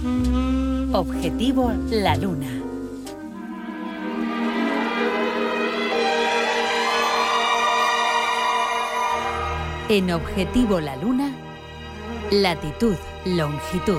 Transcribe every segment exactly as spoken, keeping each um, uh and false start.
Objetivo La Luna. En Objetivo La Luna, latitud, longitud.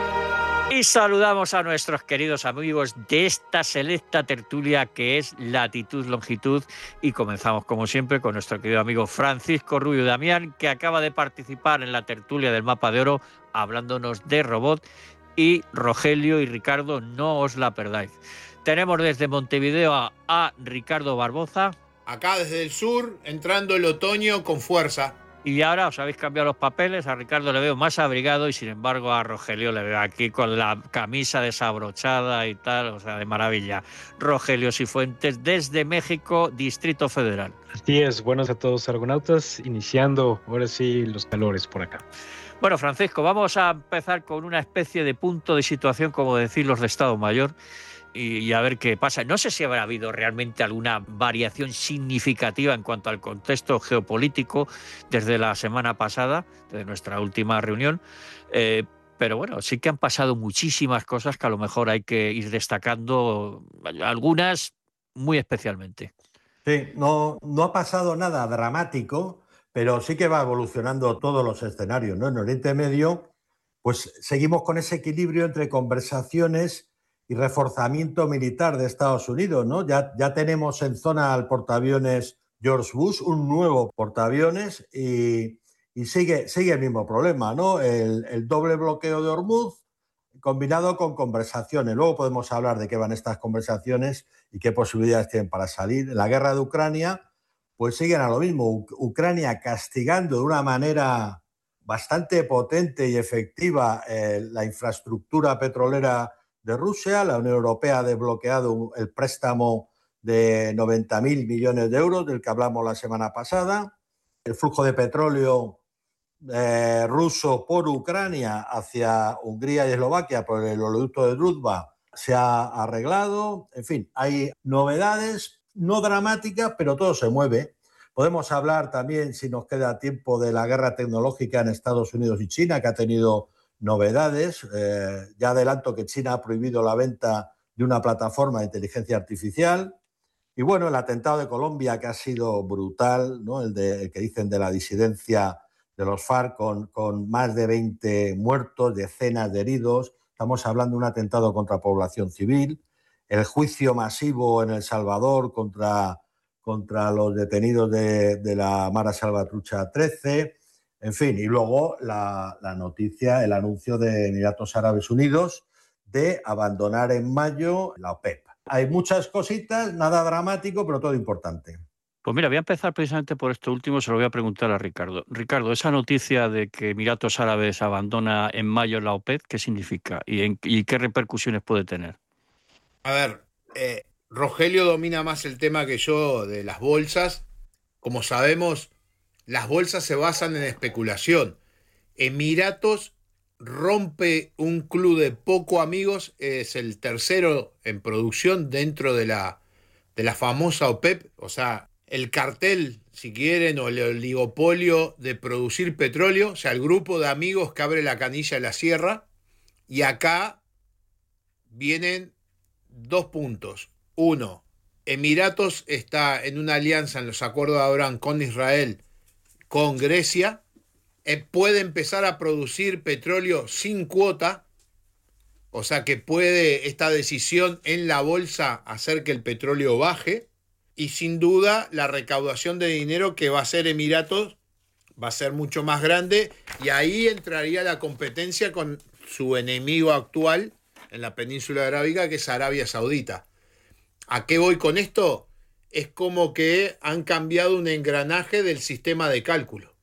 Y saludamos a nuestros queridos amigos de esta selecta tertulia que es Latitud, Longitud, y comenzamos como siempre con nuestro querido amigo Francisco Rubio Damián, que acaba de participar en la tertulia del Mapa de Oro hablándonos de robot, y Rogelio y Ricardo, no os la perdáis. Tenemos desde Montevideo a, a Ricardo Barboza. Acá desde el sur, entrando el otoño con fuerza. Y ahora os habéis cambiado los papeles, a Ricardo le veo más abrigado y sin embargo a Rogelio le veo aquí con la camisa desabrochada y tal, o sea, de maravilla. Rogelio Cifuentes desde México, Distrito Federal. Así es, buenos a todos argonautas, iniciando ahora sí los calores por acá. Bueno, Francisco, vamos a empezar con una especie de punto de situación, como decir los de Estado Mayor, y, y a ver qué pasa. No sé si habrá habido realmente alguna variación significativa en cuanto al contexto geopolítico desde la semana pasada, desde nuestra última reunión, eh, pero bueno, sí que han pasado muchísimas cosas que a lo mejor hay que ir destacando, algunas muy especialmente. Sí, no, no ha pasado nada dramático, pero sí que va evolucionando todos los escenarios, ¿no? En Oriente Medio, pues seguimos con ese equilibrio entre conversaciones y reforzamiento militar de Estados Unidos, ¿no? Ya, ya tenemos en zona al portaaviones George Bush, un nuevo portaaviones, y, y sigue, sigue el mismo problema, ¿no? El, el doble bloqueo de Hormuz combinado con conversaciones. Luego podemos hablar de qué van estas conversaciones y qué posibilidades tienen para salir. En la guerra de Ucrania, pues siguen a lo mismo. U- Ucrania castigando de una manera bastante potente y efectiva eh, la infraestructura petrolera de Rusia. La Unión Europea ha desbloqueado el préstamo de noventa mil millones de euros del que hablamos la semana pasada. El flujo de petróleo eh, ruso por Ucrania hacia Hungría y Eslovaquia por el oleoducto de Druzhba se ha arreglado. En fin, hay novedades, no dramáticas, pero todo se mueve. Podemos hablar también, si nos queda tiempo, de la guerra tecnológica en Estados Unidos y China, que ha tenido novedades. Eh, ya adelanto que China ha prohibido la venta de una plataforma de inteligencia artificial. Y bueno, el atentado de Colombia, que ha sido brutal, ¿no? El, de, el que dicen de la disidencia de los FARC, con, con más de veinte muertos, decenas de heridos. Estamos hablando de un atentado contra población civil. El juicio masivo en El Salvador contra, contra los detenidos de, de la Mara Salvatrucha trece. En fin, y luego la, la noticia, el anuncio de Emiratos Árabes Unidos de abandonar en mayo la OPEP. Hay muchas cositas, nada dramático, pero todo importante. Pues mira, voy a empezar precisamente por esto último, se lo voy a preguntar a Ricardo. Ricardo, esa noticia de que Emiratos Árabes abandona en mayo la OPEP, ¿qué significa? ¿Y, en, y qué repercusiones puede tener? A ver, eh, Rogelio domina más el tema que yo de las bolsas. Como sabemos, las bolsas se basan en especulación. Emiratos rompe un club de poco amigos, es el tercero en producción dentro de la, de la famosa OPEP, o sea, el cartel, si quieren, o el oligopolio de producir petróleo, o sea, el grupo de amigos que abre la canilla de la sierra. Y acá vienen dos puntos. Uno, Emiratos está en una alianza en los acuerdos de Abraham con Israel, con Grecia. Eh, puede empezar a producir petróleo sin cuota, o sea que puede esta decisión en la bolsa hacer que el petróleo baje, y sin duda la recaudación de dinero que va a hacer Emiratos va a ser mucho más grande, y ahí entraría la competencia con su enemigo actual en la península arábiga, que es Arabia Saudita. ¿A qué voy con esto? Es como que han cambiado un engranaje del sistema de cálculo.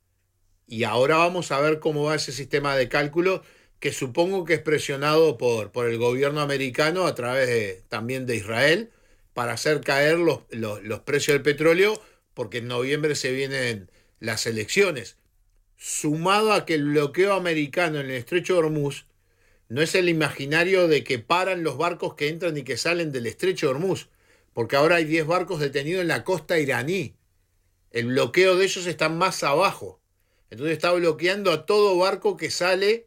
Y ahora vamos a ver cómo va ese sistema de cálculo, que supongo que es presionado por, por el gobierno americano a través de, también de Israel, para hacer caer los, los, los precios del petróleo, porque en noviembre se vienen las elecciones. Sumado a que el bloqueo americano en el estrecho de Hormuz no es el imaginario de que paran los barcos que entran y que salen del estrecho de Hormuz, porque ahora hay diez barcos detenidos en la costa iraní. El bloqueo de ellos está más abajo. Entonces está bloqueando a todo barco que sale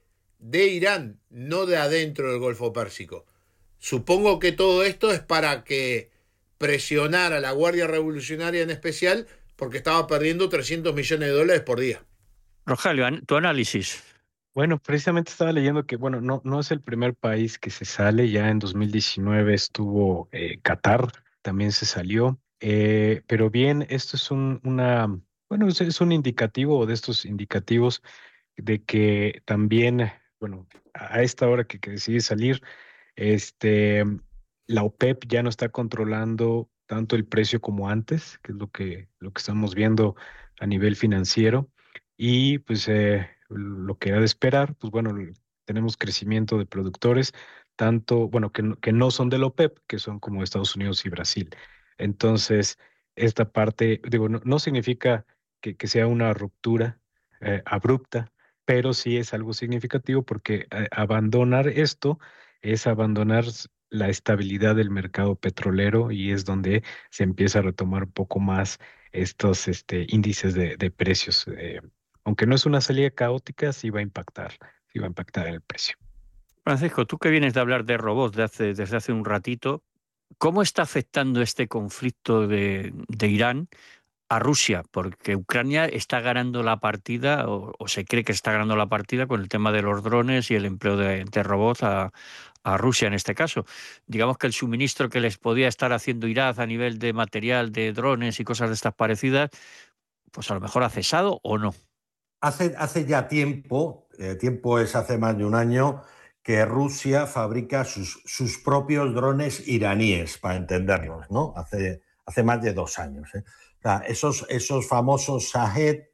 de Irán, no de adentro del Golfo Pérsico. Supongo que todo esto es para que presionar a la Guardia Revolucionaria en especial, porque estaba perdiendo trescientos millones de dólares por día. Rogelio, an- tu análisis. Bueno, precisamente estaba leyendo que, bueno, no, no es el primer país que se sale. Ya en dos mil diecinueve estuvo eh, Qatar, también se salió. Eh, pero bien, esto es un, una, bueno, es, es un indicativo de estos indicativos de que también, bueno, a a esta hora que, que decide salir, este, la OPEP ya no está controlando tanto el precio como antes, que es lo que, lo que estamos viendo a nivel financiero. Y pues eh, lo que era de esperar, pues bueno, l- tenemos crecimiento de productores, tanto, bueno, que no, que no son de la OPEP, que son como Estados Unidos y Brasil. Entonces, esta parte, digo, no, no significa que, que sea una ruptura eh, abrupta, pero sí es algo significativo porque eh, abandonar esto es abandonar s- la estabilidad del mercado petrolero, y es donde se empieza a retomar un poco más estos este, índices de, de precios. Eh, aunque no es una salida caótica, sí va a impactar, sí va a impactar en el precio. Francisco, tú que vienes de hablar de robots de hace- desde hace un ratito, ¿cómo está afectando este conflicto de, de Irán a Rusia? Porque Ucrania está ganando la partida, o, o se cree que está ganando la partida con el tema de los drones y el empleo de, de robots a, a Rusia en este caso. Digamos que el suministro que les podía estar haciendo Irán a nivel de material, de drones y cosas de estas parecidas, pues a lo mejor ha cesado o no. Hace, hace ya tiempo, eh, tiempo es hace más de un año, que Rusia fabrica sus, sus propios drones iraníes, para entendernos, ¿no? Hace, hace más de dos años. ¿eh? O sea, esos, esos famosos Shahed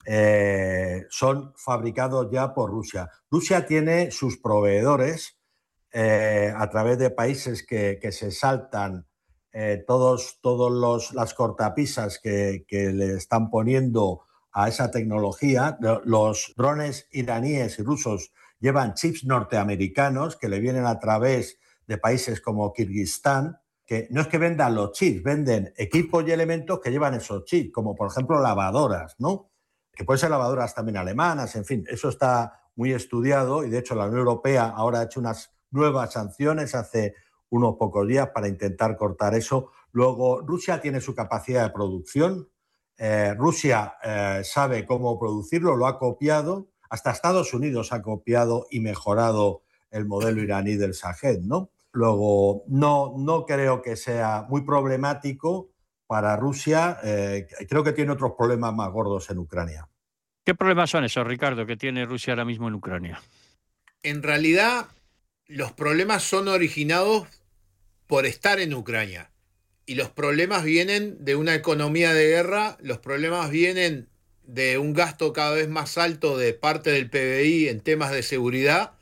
eh, son fabricados ya por Rusia. Rusia tiene sus proveedores eh, a través de países que, que se saltan eh, todos, todos los, las cortapisas que, que le están poniendo a esa tecnología. Los drones iraníes y rusos llevan chips norteamericanos que le vienen a través de países como Kirguistán, que no es que vendan los chips, venden equipos y elementos que llevan esos chips, como por ejemplo lavadoras, ¿no? Que pueden ser lavadoras también alemanas, en fin, eso está muy estudiado, y de hecho la Unión Europea ahora ha hecho unas nuevas sanciones hace unos pocos días para intentar cortar eso. Luego, Rusia tiene su capacidad de producción. Eh, Rusia eh, sabe cómo producirlo, lo ha copiado. Hasta Estados Unidos ha copiado y mejorado el modelo iraní del Shahed, ¿no? Luego, no, no creo que sea muy problemático para Rusia. Eh, creo que tiene otros problemas más gordos en Ucrania. ¿Qué problemas son esos, Ricardo, que tiene Rusia ahora mismo en Ucrania? En realidad, los problemas son originados por estar en Ucrania. Y los problemas vienen de una economía de guerra, los problemas vienen de un gasto cada vez más alto de parte del P B I en temas de seguridad,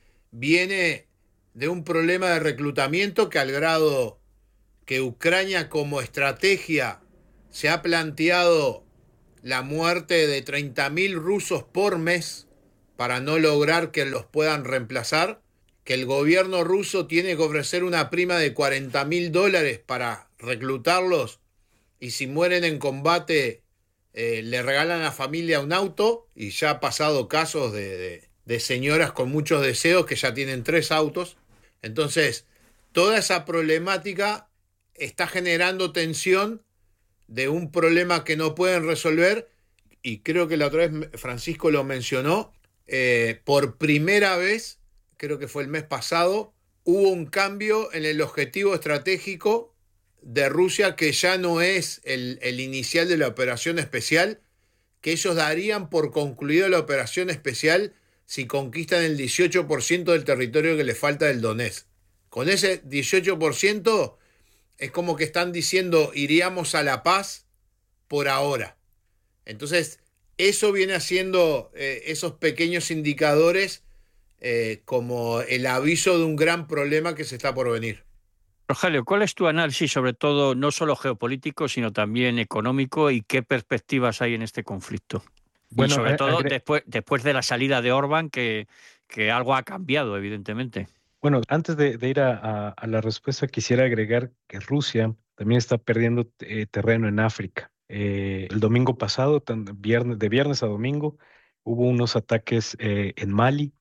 viene de un problema de reclutamiento que al grado que Ucrania como estrategia se ha planteado la muerte de treinta mil rusos por mes para no lograr que los puedan reemplazar, que el gobierno ruso tiene que ofrecer una prima de cuarenta mil dólares para reclutarlos, y si mueren en combate eh, le regalan a la familia un auto, y ya ha pasado casos de, de, de señoras con muchos deseos que ya tienen tres autos. Entonces, toda esa problemática está generando tensión de un problema que no pueden resolver, y creo que la otra vez Francisco lo mencionó, eh, por primera vez, creo que fue el mes pasado, hubo un cambio en el objetivo estratégico de Rusia, que ya no es el, el inicial de la operación especial, que ellos darían por concluida la operación especial si conquistan el dieciocho por ciento del territorio que les falta del Donetsk. Con ese dieciocho por ciento es como que están diciendo iríamos a la paz por ahora. Entonces, eso viene haciendo eh, esos pequeños indicadores eh, como el aviso de un gran problema que se está por venir. Rogelio, ¿cuál es tu análisis, sobre todo, no solo geopolítico, sino también económico, y qué perspectivas hay en este conflicto? Y Bueno, sobre a- todo agre- después, después de la salida de Orbán, que, que algo ha cambiado, evidentemente. bueno, antes de, de ir a, a- a la respuesta, quisiera agregar que Rusia también está perdiendo eh, terreno en África. Eh, el domingo pasado, tan- viernes, de viernes a domingo, hubo unos ataques eh, en Mali,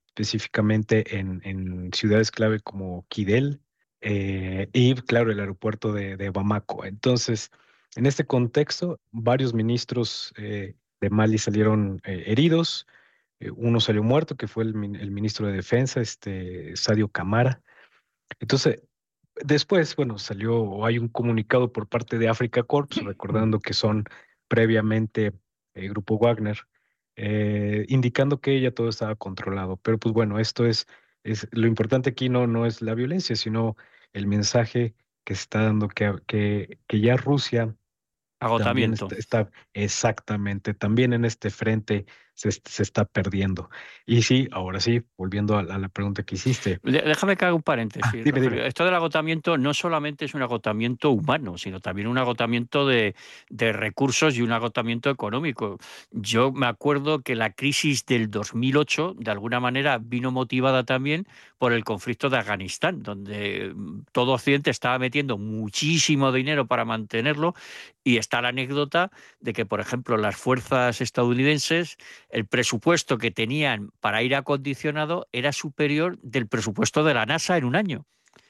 específicamente en, en ciudades clave como Kidal eh, y, claro, el aeropuerto de, de Bamako. Entonces, en este contexto, varios ministros eh, de Mali salieron eh, heridos. Eh, uno salió muerto, que fue el, min- el ministro de Defensa, este, Sadio Camara. Entonces, después, bueno, salió, o hay un comunicado por parte de Africa Corps, recordando que son previamente el Grupo Wagner, eh, indicando que ya todo estaba controlado. Pero pues bueno, esto es, es lo importante aquí no, no es la violencia, sino el mensaje que se está dando que, que, que ya Rusia también Agotamiento. está, está exactamente, también en este frente se, est- se está perdiendo. Y sí, ahora sí, volviendo a, la a la pregunta que hiciste. De- Déjame que haga un Ah, paréntesis, dime, dime. Rogelio. Esto del agotamiento no solamente es un agotamiento humano, sino también un agotamiento de, de recursos y un agotamiento económico. Yo me acuerdo que la crisis del dos mil ocho, de alguna manera, vino motivada también por el conflicto de Afganistán, donde mm, todo Occidente estaba metiendo muchísimo dinero para mantenerlo, y está la anécdota de que, por ejemplo, las fuerzas estadounidenses, el presupuesto que tenían para aire acondicionado era superior del presupuesto de la NASA en un año.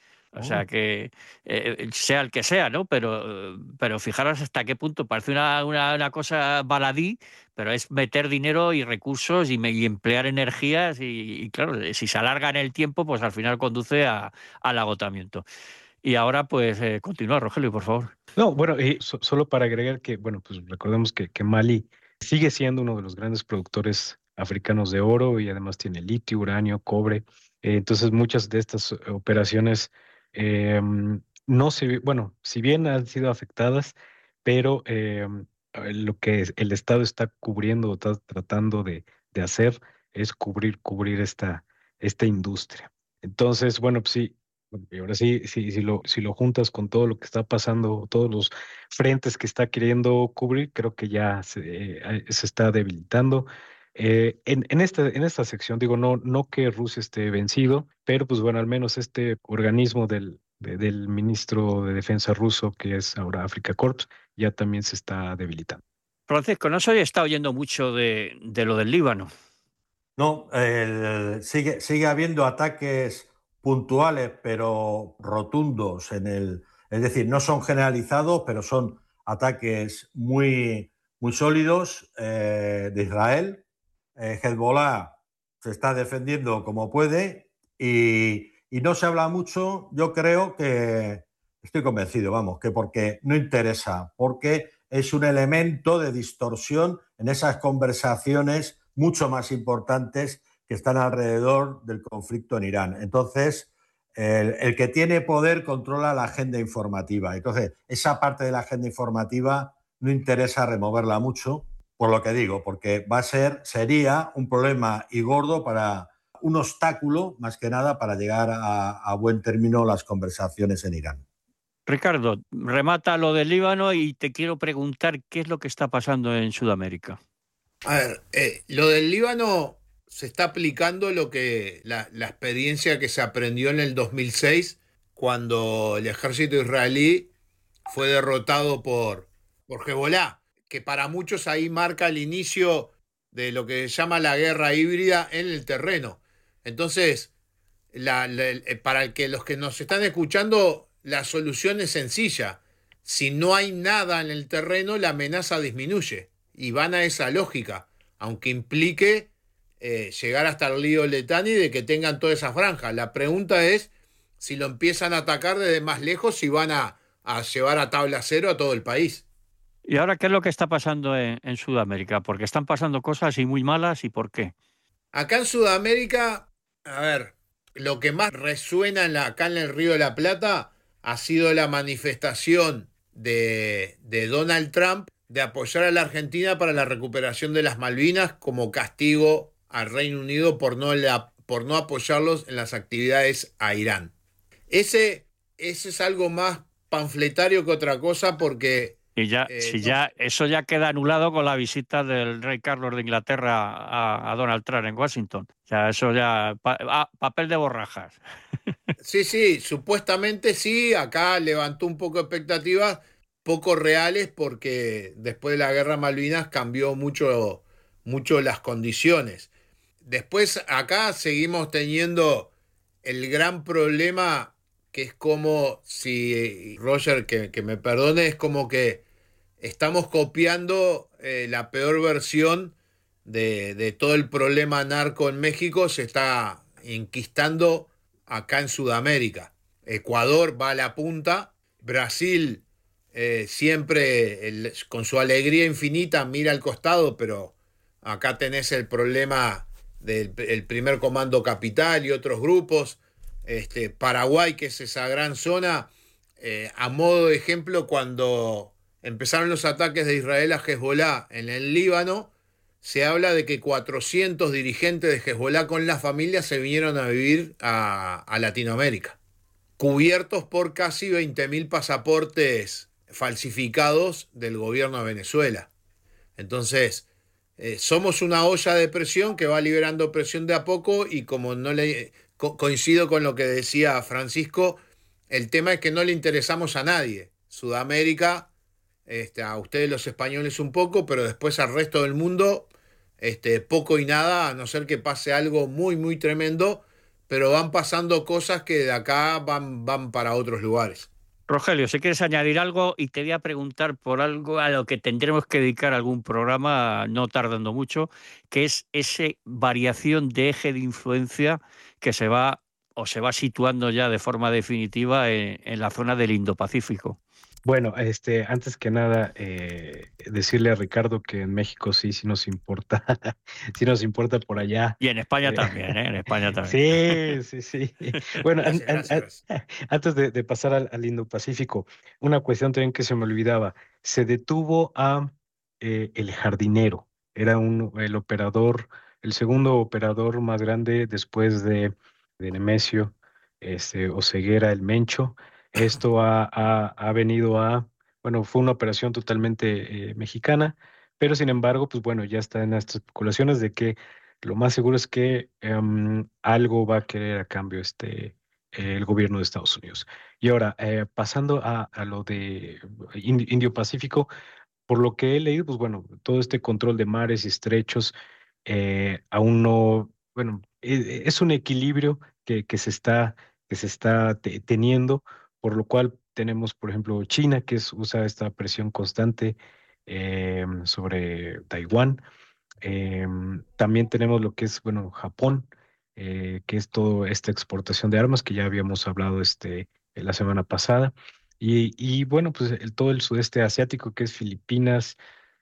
O sea Oh. que, eh, sea el que sea, ¿no? Pero, pero fijaros hasta qué punto parece una, una, una cosa baladí, pero es meter dinero y recursos y, me- y emplear energías y, y, claro, si se alarga en el tiempo, pues al final conduce a- al agotamiento. Y ahora, pues, eh, continúa, Rogelio, por favor. No, bueno, y so- solo para agregar que, bueno, pues recordemos que, que Mali sigue siendo uno de los grandes productores africanos de oro y además tiene litio, uranio, cobre. Eh, entonces, muchas de estas eh, operaciones eh, no se, bueno, si bien han sido afectadas, pero eh, eh, lo que es- el Estado está cubriendo o está tratando de, de hacer es cubrir, cubrir esta, esta industria. Entonces, bueno, pues sí. Bueno, y ahora sí, sí, si lo, si lo juntas con todo lo que está pasando, todos los frentes que está queriendo cubrir, creo que ya se, eh, se está debilitando. Eh, en, en esta, en esta sección, digo, no, no que Rusia esté vencido, pero pues bueno, al menos este organismo del, de- del ministro de Defensa ruso, que es ahora Africa Corps, ya también se está debilitando. Francisco, no se había estado oyendo mucho de, de lo del Líbano. No, el- sigue, sigue habiendo ataques puntuales, pero rotundos en el, es decir, no son generalizados, pero son ataques muy, muy sólidos eh, de Israel. Eh, Hezbollah se está defendiendo como puede y, y no se habla mucho. Yo creo que estoy convencido, vamos, que porque no interesa, porque es un elemento de distorsión en esas conversaciones mucho más importantes que están alrededor del conflicto en Irán. Entonces, el, el que tiene poder controla la agenda informativa. Entonces, esa parte de la agenda informativa no interesa removerla mucho, por lo que digo, porque va a ser, sería un problema y gordo para un obstáculo, más que nada, para llegar a, a buen término las conversaciones en Irán. Ricardo, remata lo del Líbano y te quiero preguntar qué es lo que está pasando en Sudamérica. A ver, eh, lo del Líbano se está aplicando lo que la, la experiencia que se aprendió en el dos mil seis cuando el ejército israelí fue derrotado por, por Hezbollah, que para muchos ahí marca el inicio de lo que se llama la guerra híbrida en el terreno. Entonces, la- la- el- eh, para el que los que nos están escuchando, la solución es sencilla. Si no hay nada en el terreno, la amenaza disminuye. Y van a esa lógica, aunque implique eh, llegar hasta el río Letani de que tengan toda esa franja. La pregunta es si lo empiezan a atacar desde más lejos, si van a, a llevar a tabla cero a todo el país. ¿Y ahora qué es lo que está pasando en, en Sudamérica? Porque están pasando cosas y muy malas, ¿y por qué? Acá en Sudamérica, a ver, lo que más resuena en la- acá en el Río de la Plata ha sido la manifestación de, de Donald Trump de apoyar a la Argentina para la recuperación de las Malvinas como castigo al Reino Unido por no, la- por no apoyarlos en las actividades a Irán. Ese, ese es algo más panfletario que otra cosa porque Y ya, eh, si no, ya eso ya queda anulado con la visita del rey Carlos de Inglaterra a, a Donald Trump en Washington. O sea, eso ya pa- ah, papel de borrajas. sí, sí, supuestamente sí, acá levantó un poco de expectativas, poco reales, porque después de la guerra de Malvinas cambió mucho, mucho las condiciones. después acá seguimos teniendo el gran problema que es como si, Roger, que, que me perdone, es como que estamos copiando eh, la peor versión de, de todo el problema narco en México, se está enquistando acá en Sudamérica. Ecuador va a la punta, Brasil eh, siempre el- con su alegría infinita mira al costado, pero acá tenés el problema del el primer comando capital y otros grupos. Este, Paraguay, que es esa gran zona, eh, a modo de ejemplo, cuando empezaron los ataques de Israel a Hezbollah en el Líbano, se habla de que cuatrocientos dirigentes de Hezbollah con las familias se vinieron a vivir a, a Latinoamérica, cubiertos por casi veinte mil pasaportes falsificados del gobierno de Venezuela. Entonces, eh, somos una olla de presión que va liberando presión de a poco y como no le co- coincido con lo que decía Francisco, el tema es que no le interesamos a nadie. Sudamérica, este, a ustedes los españoles un poco, pero después al resto del mundo, este, poco y nada, a no ser que pase algo muy, muy tremendo, pero van pasando cosas que de acá van, van para otros lugares. Rogelio, si quieres añadir algo y te voy a preguntar por algo a lo que tendremos que dedicar algún programa no tardando mucho, que es esa variación de eje de influencia que se va o se va situando ya de forma definitiva en, en la zona del Indo-Pacífico. Bueno, este, antes que nada, eh, decirle a Ricardo que en México sí, sí nos importa, sí nos importa por allá. Y en España eh, también, ¿eh? En España también. sí, sí, sí. Bueno, an- Gracias, an- gracias, an- gracias. antes de, de pasar al, al Indo-Pacífico, una cuestión también que se me olvidaba. Se detuvo a eh, El Jardinero. Era un, el operador, el segundo operador más grande después de, de Nemesio, este, Oseguera, el Mencho. Esto ha, ha- ha venido a, bueno, fue una operación totalmente eh, mexicana, pero sin embargo, pues bueno, ya está en las especulaciones de que lo más seguro es que em, algo va a querer a cambio este, eh, el gobierno de Estados Unidos. Y ahora, eh, pasando a, a lo de Ind- Indio-Pacífico, por lo que he leído, pues bueno, todo este control de mares y estrechos eh, aún no, bueno, e- es un equilibrio que, que se está, que se está te- teniendo, por lo cual tenemos, por ejemplo, China, que es, usa esta presión constante eh, sobre Taiwán. Em, también tenemos lo que es, bueno, Japón, eh, que es toda esta exportación de armas que ya habíamos hablado este, eh, la semana pasada. Y, y bueno, pues el, todo el sudeste asiático, que es Filipinas,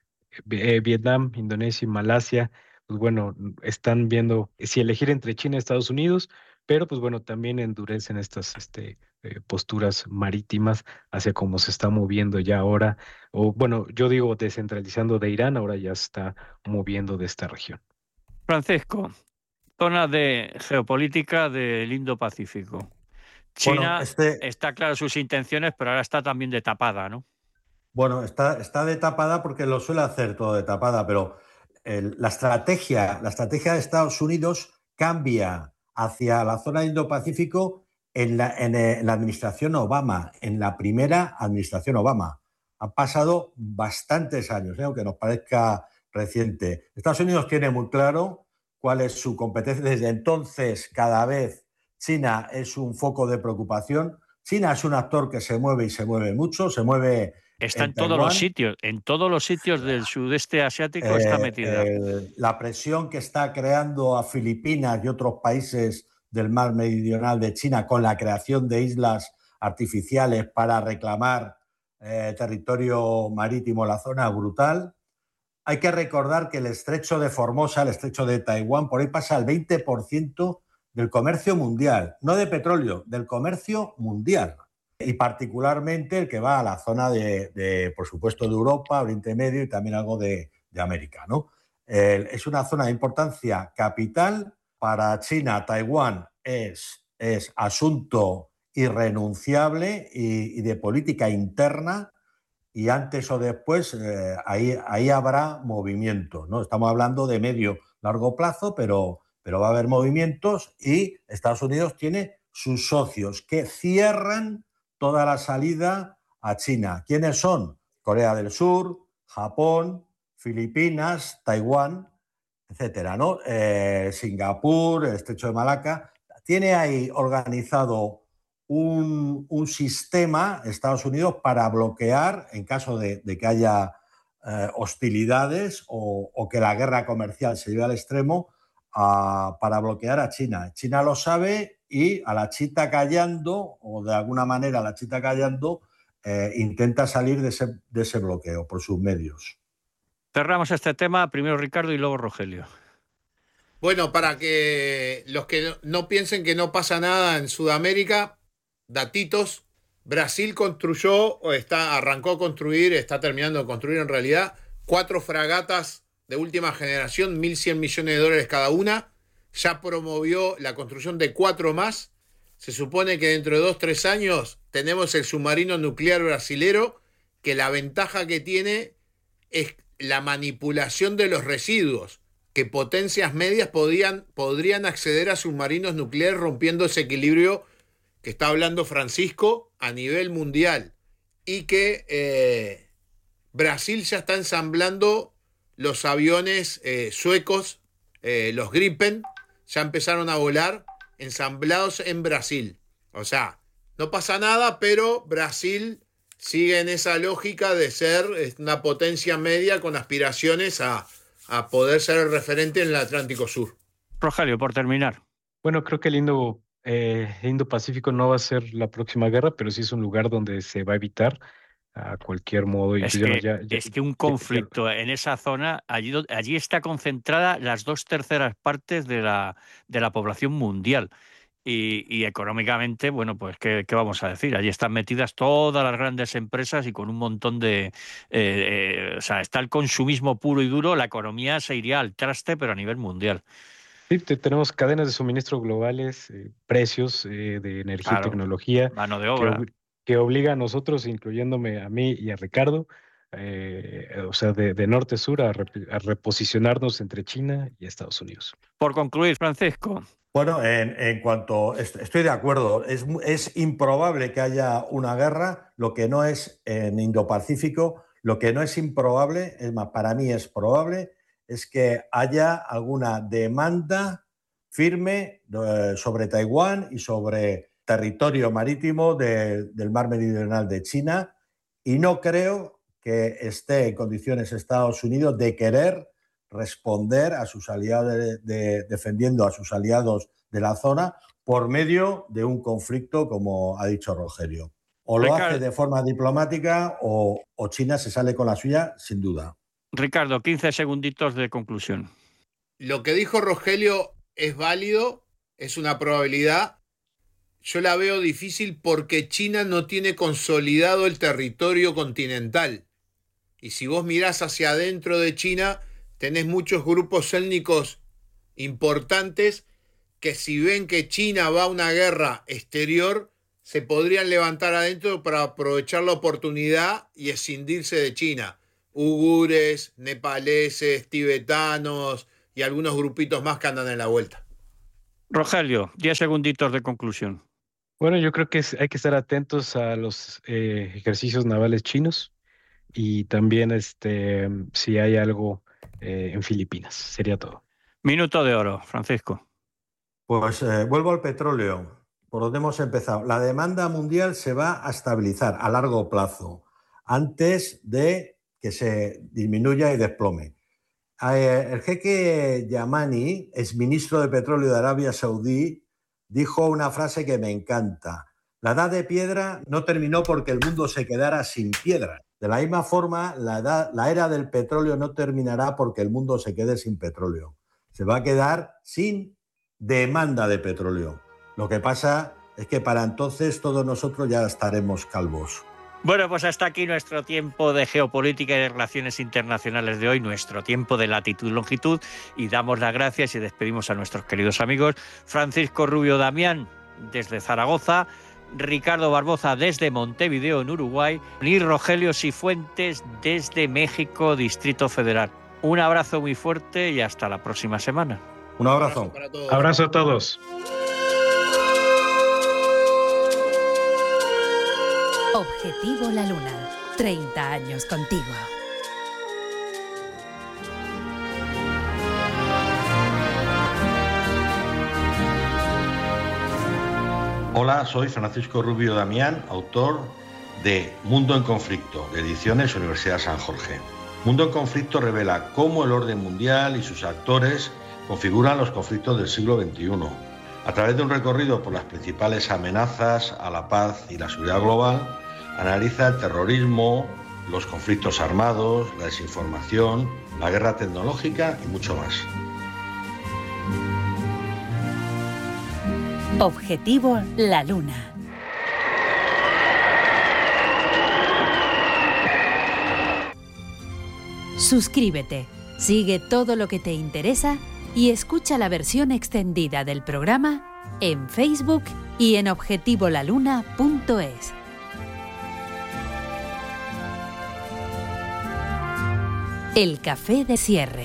eh, Vietnam, Indonesia y Malasia, pues bueno, están viendo si elegir entre China y Estados Unidos, pero pues bueno, también endurecen estas este, eh, posturas marítimas hacia cómo se está moviendo ya ahora, o bueno, yo digo descentralizando de Irán, ahora ya se está moviendo de esta región. Francisco, zona de geopolítica del Indo-Pacífico. Bueno, China este, está claro sus intenciones, pero ahora está también de tapada, ¿no? bueno, está, está de tapada porque lo suele hacer todo de tapada, pero el- la estrategia, la estrategia de Estados Unidos cambia hacia la zona del Indo-Pacífico en la, en, eh, en la administración Obama, en la primera administración Obama. Han pasado bastantes años, ¿eh? Aunque nos parezca reciente. Estados Unidos tiene muy claro cuál es su competencia. Desde entonces, cada vez China es un foco de preocupación. China es un actor que se mueve y se mueve mucho, se mueve Está en en todos los Taiwán. sitios, en todos los sitios del sudeste asiático está Eh, metida. el- la presión que está creando a Filipinas y otros países del mar meridional de China con la creación de islas artificiales para reclamar eh, territorio marítimo en la zona brutal. Hay que recordar que el estrecho de Formosa, el estrecho de Taiwán, por ahí pasa el veinte por ciento del comercio mundial, no de petróleo, del comercio mundial. Y particularmente el que va a la zona de, de por supuesto, de Europa, Oriente Medio y también algo de, de América, ¿no? Eh, es una zona de importancia capital para China. Taiwán es, es asunto irrenunciable y, y de política interna, y antes o después eh, ahí, ahí habrá movimiento, ¿no? Estamos hablando de medio, largo plazo, pero, pero va a haber movimientos y Estados Unidos tiene sus socios que cierran toda la salida a China. ¿Quiénes son? Corea del Sur, Japón, Filipinas, Taiwán, etcétera, ¿no? Eh, Singapur, el Estrecho de Malaca, tiene ahí organizado un, un sistema, Estados Unidos, para bloquear, en caso de, de que haya eh, hostilidades o, o que la guerra comercial se lleve al extremo, a, para bloquear a China. China lo sabe y a la chita callando, o de alguna manera a la chita callando, eh, intenta salir de ese, de ese bloqueo por sus medios. Cerramos este tema, primero Ricardo y luego Rogelio. Bueno, para que los que no, no piensen que no pasa nada en Sudamérica, datitos. Brasil construyó, o está, arrancó a construir, está terminando de construir en realidad, cuatro fragatas de última generación, mil cien millones de dólares cada una. Ya promovió la construcción de cuatro más. Se supone que dentro de dos, tres años tenemos el submarino nuclear brasilero, que la ventaja que tiene es la manipulación de los residuos, que potencias medias podían, podrían acceder a submarinos nucleares rompiendo ese equilibrio que está hablando Francisco a nivel mundial, y que eh, Brasil ya está ensamblando los aviones eh, suecos, eh, los Gripen, ya empezaron a volar ensamblados en Brasil. O sea, no pasa nada, pero Brasil sigue en esa lógica de ser una potencia media con aspiraciones a, a poder ser el referente en el Atlántico Sur. Rogelio, por terminar. Bueno, creo que el Indo, eh, Indo-Pacífico no va a ser la próxima guerra, pero sí es un lugar donde se va a evitar a cualquier modo. Y Es, pues, que, ya, ya, es que un ya, conflicto ya, en esa zona, allí, allí está concentrada las dos terceras partes de la, de la población mundial. Y, y económicamente, bueno, pues ¿qué, ¿qué vamos a decir? Allí están metidas todas las grandes empresas y con un montón de... Eh, eh, o sea, está el consumismo puro y duro, la economía se iría al traste, pero a nivel mundial. Sí, te- tenemos cadenas de suministro globales, eh, precios eh, de energía y Claro, tecnología mano de que, obra. obli- que obliga a nosotros, incluyéndome a mí y a Ricardo, eh, o sea, de, de norte a sur, a, rep- a reposicionarnos entre China y Estados Unidos. Por concluir, Francisco. Bueno, en, en cuanto estoy de acuerdo, es, es improbable que haya una guerra, lo que no es en Indo-Pacífico, lo que no es improbable, es más, para mí es probable, es que haya alguna demanda firme eh, sobre Taiwán y sobre territorio marítimo de, del mar meridional de China, y no creo que esté en condiciones Estados Unidos de querer responder a sus aliados, de, de, defendiendo a sus aliados de la zona por medio de un conflicto, como ha dicho Rogelio. O lo Ricardo, hace de forma diplomática o, o China se sale con la suya, sin duda. Ricardo, quince segunditos de conclusión. Lo que dijo Rogelio es válido, es una probabilidad. Yo la veo difícil porque China no tiene consolidado el territorio continental. Y si vos mirás hacia adentro de China, tenés muchos grupos étnicos importantes que si ven que China va a una guerra exterior, se podrían levantar adentro para aprovechar la oportunidad y escindirse de China. Ugures, nepaleses, tibetanos y algunos grupitos más que andan en la vuelta. Rogelio, diez segunditos de conclusión. Bueno, yo creo que es, hay que estar atentos a los eh, ejercicios navales chinos y también este, si hay algo eh, en Filipinas. Sería todo. Minuto de oro, Francisco. Pues eh, vuelvo al petróleo, por donde hemos empezado. La demanda mundial se va a estabilizar a largo plazo, antes de que se disminuya y desplome. Eh, el jeque Yamani, exministro de Petróleo de Arabia Saudí, dijo una frase que me encanta. La edad de piedra no terminó porque el mundo se quedara sin piedra. De la misma forma, la, edad, la era del petróleo no terminará porque el mundo se quede sin petróleo. Se va a quedar sin demanda de petróleo. Lo que pasa es que para entonces todos nosotros ya estaremos calvos. Bueno, pues hasta aquí nuestro tiempo de geopolítica y de relaciones internacionales de hoy, nuestro tiempo de latitud y longitud, y damos las gracias y despedimos a nuestros queridos amigos Francisco Rubio Damián desde Zaragoza, Ricardo Barboza desde Montevideo en Uruguay y Rogelio Cifuentes desde México, Distrito Federal. Un abrazo muy fuerte y hasta la próxima semana. Un abrazo. Un abrazo para todos. Abrazo a todos. Objetivo La Luna. treinta años contigo. Hola, soy Francisco Rubio Damián, autor de Mundo en Conflicto, de Ediciones Universidad San Jorge. Mundo en Conflicto revela cómo el orden mundial y sus actores configuran los conflictos del siglo veintiuno. A través de un recorrido por las principales amenazas a la paz y la seguridad global, analiza el terrorismo, los conflictos armados, la desinformación, la guerra tecnológica y mucho más. Objetivo La Luna. Suscríbete, sigue todo lo que te interesa y escucha la versión extendida del programa en Facebook y en objetivo la luna punto es. El café de cierre.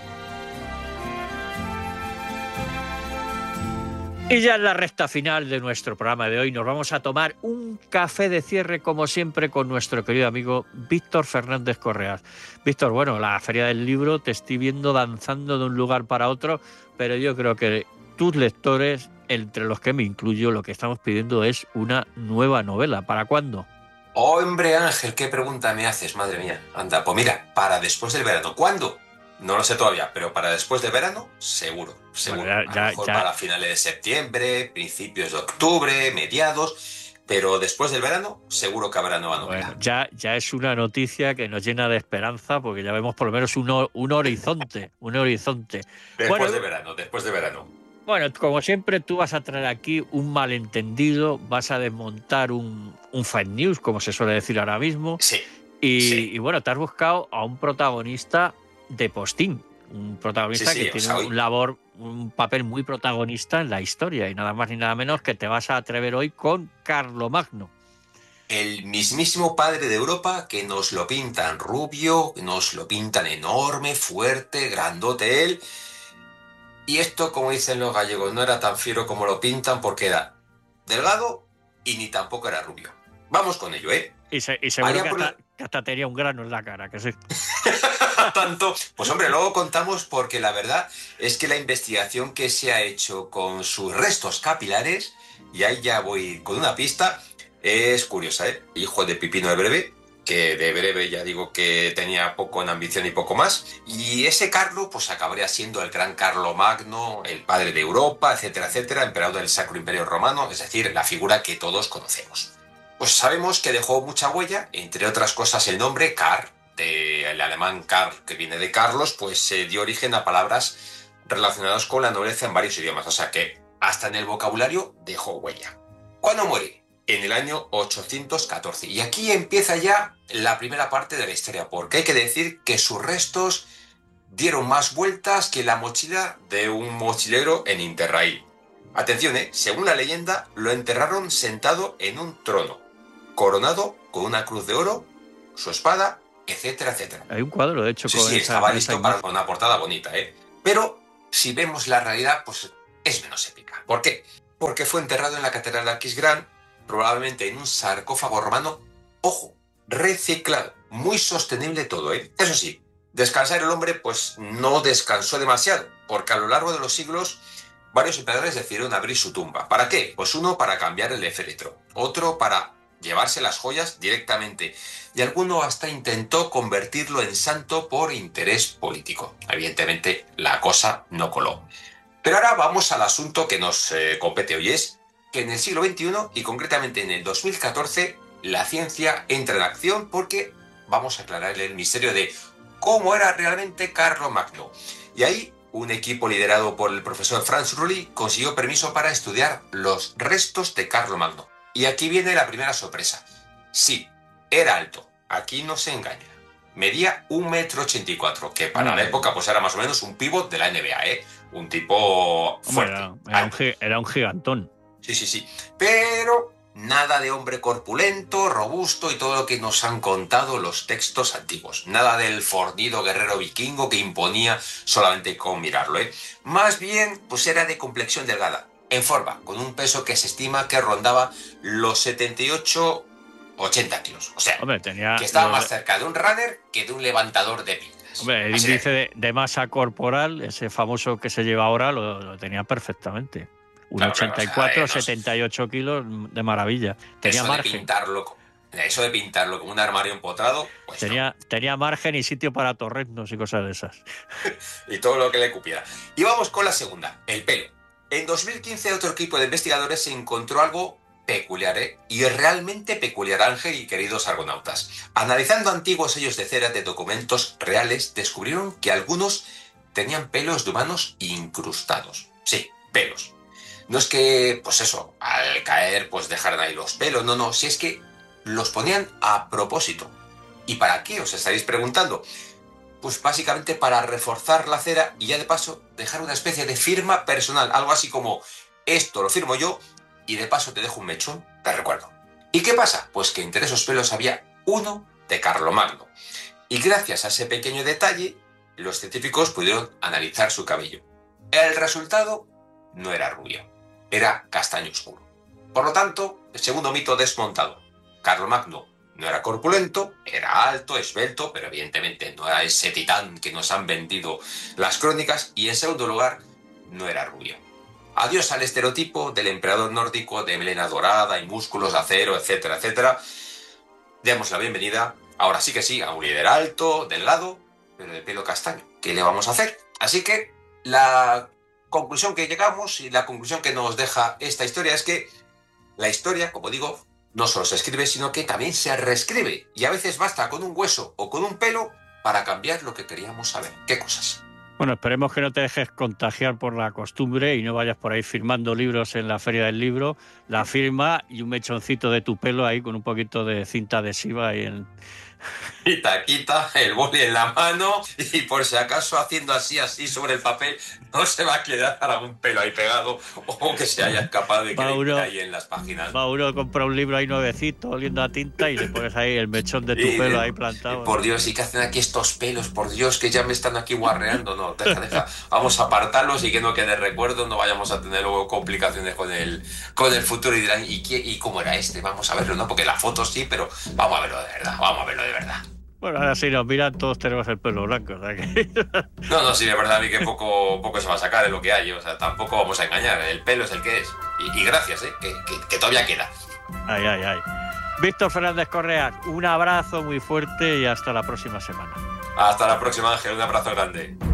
Y ya en la recta final de nuestro programa de hoy nos vamos a tomar un café de cierre, como siempre, con nuestro querido amigo Víctor Fernández Correas. Víctor, bueno, la Feria del Libro te estoy viendo danzando de un lugar para otro, pero yo creo que tus lectores, entre los que me incluyo, lo que estamos pidiendo es una nueva novela. ¿Para cuándo? Hombre, Ángel, ¿qué pregunta me haces? Madre mía. Anda, pues mira, para después del verano. ¿Cuándo? No lo sé todavía, pero para después de verano, seguro, seguro. Bueno, ya, ya, a lo mejor ya. para finales de septiembre, principios de octubre, mediados, pero después del verano, seguro que habrá nueva novela. Bueno, ya, ya es una noticia que nos llena de esperanza, porque ya vemos por lo menos un, un horizonte, un horizonte. Después bueno, de verano, después de verano. Bueno, como siempre, tú vas a traer aquí un malentendido, vas a desmontar un, un fake news, como se suele decir ahora mismo. Sí. Y, sí. y bueno, te has buscado a un protagonista de postín, un protagonista sí, sí, que tiene o sea, hoy... un labor, un papel muy protagonista en la historia, y nada más ni nada menos que te vas a atrever hoy con Carlomagno. El mismísimo padre de Europa, que nos lo pintan rubio, nos lo pintan enorme, fuerte, grandote él. Y esto, como dicen los gallegos, no era tan fiero como lo pintan, porque era delgado y ni tampoco era rubio. Vamos con ello, ¿eh? Y, se, y seguro que por... hasta, que hasta tenía un grano en la cara, que sí. Tanto. Pues hombre, luego contamos, porque la verdad es que la investigación que se ha hecho con sus restos capilares, y ahí ya voy con una pista, es curiosa, ¿eh? Hijo de Pipino el Breve, que de breve ya digo que tenía poco en ambición y poco más, y ese Carlo pues acabaría siendo el gran Carlomagno, el padre de Europa, etcétera, etcétera, emperador del Sacro Imperio Romano, es decir, la figura que todos conocemos. Pues sabemos que dejó mucha huella, entre otras cosas el nombre Karl, del alemán Karl, que viene de Carlos, pues se eh, dio origen a palabras relacionadas con la nobleza en varios idiomas, o sea que hasta en el vocabulario dejó huella. ¿Cuándo muere? En el año ochocientos catorce. Y aquí empieza ya la primera parte de la historia, porque hay que decir que sus restos dieron más vueltas que la mochila de un mochilero en Interrail. Atención, ¿eh? Según la leyenda, lo enterraron sentado en un trono, coronado con una cruz de oro, su espada, etcétera, etcétera. Hay un cuadro, de hecho, sí, con sí, esa, estaba con listo esa para una portada bonita, ¿eh? Pero si vemos la realidad, pues es menos épica. ¿Por qué? Porque fue enterrado en la Catedral de Aquisgrán, probablemente en un sarcófago romano, ojo, reciclado, muy sostenible todo, ¿eh? Eso sí, descansar el hombre pues no descansó demasiado, porque a lo largo de los siglos varios emperadores decidieron abrir su tumba. ¿Para qué? Pues uno para cambiar el féretro, otro para llevarse las joyas directamente, y alguno hasta intentó convertirlo en santo por interés político. Evidentemente la cosa no coló. Pero ahora vamos al asunto que nos eh, compete hoy, es que en el siglo veintiuno y concretamente en el dos mil catorce la ciencia entra en acción, porque vamos a aclararle el misterio de cómo era realmente Carlomagno. Y ahí un equipo liderado por el profesor Franz Rulli consiguió permiso para estudiar los restos de Carlomagno. Y aquí viene la primera sorpresa. Sí, era alto, aquí no se engaña. Medía un metro ochenta y cuatro, que para la época pues era más o menos un pívot de la N B A, ¿eh? Un tipo fuerte. Bueno, era, un, era un gigantón. Sí, sí, sí. Pero nada de hombre corpulento, robusto y todo lo que nos han contado los textos antiguos. Nada del fornido guerrero vikingo que imponía solamente con mirarlo, ¿eh? Más bien, pues era de complexión delgada, en forma, con un peso que se estima que rondaba los setenta y ocho ochenta kilos. O sea, Hombre, tenía que estaba lo... más cerca de un runner que de un levantador de pilas. Hombre, el Así índice de, de masa corporal, ese famoso que se lleva ahora, lo, lo tenía perfectamente. un Claro, ochenta y claro, cuatro, o sea, eh, no sé. setenta y ocho kilos de maravilla. Tenía Eso margen. de pintarlo, eso de pintarlo como un armario empotrado, pues Tenía, tenía margen y sitio para torreznos y cosas de esas. no. Y todo lo que le cupiera. Y vamos con la segunda, el pelo. En dos mil quince otro equipo de investigadores se encontró algo peculiar, ¿eh? Y realmente peculiar, Ángel y queridos argonautas. Analizando antiguos sellos de cera de documentos reales, descubrieron que algunos tenían pelos de humanos incrustados. Sí, pelos. No es que, pues eso, al caer pues dejaran ahí los pelos, no, no, si es que los ponían a propósito. ¿Y para qué? Os estaréis preguntando. Pues básicamente para reforzar la cera y ya de paso dejar una especie de firma personal, algo así como esto lo firmo yo y de paso te dejo un mechón de recuerdo. ¿Y qué pasa? Pues que entre esos pelos había uno de Carlomagno. Y gracias a ese pequeño detalle, los científicos pudieron analizar su cabello. El resultado no era rubio, era castaño oscuro. Por lo tanto, el segundo mito desmontado. Carlomagno no era corpulento, era alto, esbelto, pero evidentemente no era ese titán que nos han vendido las crónicas. Y en segundo lugar, no era rubio. Adiós al estereotipo del emperador nórdico de melena dorada y músculos de acero, etcétera, etcétera. Demos la bienvenida, ahora sí que sí, a un líder alto, delgado, pero de pelo castaño. ¿Qué le vamos a hacer? Así que la conclusión que llegamos y la conclusión que nos deja esta historia es que la historia, como digo, no solo se escribe, sino que también se reescribe. Y a veces basta con un hueso o con un pelo para cambiar lo que queríamos saber. ¿Qué cosas? Bueno, esperemos que no te dejes contagiar por la costumbre y no vayas por ahí firmando libros en la Feria del Libro. La firma y un mechoncito de tu pelo ahí con un poquito de cinta adhesiva ahí en... Quita, quita, el boli en la mano y por si acaso haciendo así, así sobre el papel, no se va a quedar algún pelo ahí pegado o que se haya escapado de que Va le uno- quede ahí en las páginas. Va uno a comprar un libro ahí nuevecito, oliendo a tinta y le pones ahí el mechón de tu Y- pelo ahí plantado. Por Dios, ¿y qué hacen aquí estos pelos? Por Dios, que ya me están aquí guarreando. No, deja, deja. Vamos a apartarlos y que no quede recuerdo. No vayamos a tener luego complicaciones con el, con el futuro y dirán, ¿y, qué, ¿y cómo era este? Vamos a verlo, ¿no? Porque la foto sí, pero vamos a verlo de verdad, vamos a verlo de verdad. Bueno, ahora sí nos miran, todos tenemos el pelo blanco. O sea que... No, no, sí, de verdad a mí que poco, poco se va a sacar de lo que hay. O sea, tampoco vamos a engañar. El pelo es el que es. Y, y gracias, ¿eh? Que, que, que todavía queda. Ay, ay, ay. Víctor Fernández Correa, un abrazo muy fuerte y hasta la próxima semana. Hasta la próxima, Ángel. Un abrazo grande.